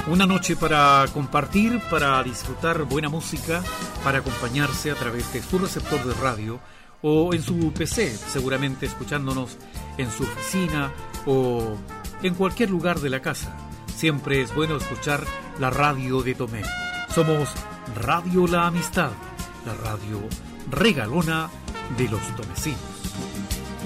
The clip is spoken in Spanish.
Una noche para compartir, para disfrutar buena música, para acompañarse a través de su receptor de radio o en su PC, seguramente escuchándonos en su oficina o en cualquier lugar de la casa. Siempre es bueno escuchar la radio de Tomé. Somos Radio La Amistad, la radio regalona de los tomecinos.